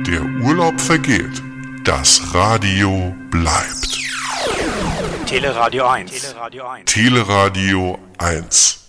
Der Urlaub vergeht, das Radio bleibt. Teleradio 1. Teleradio 1.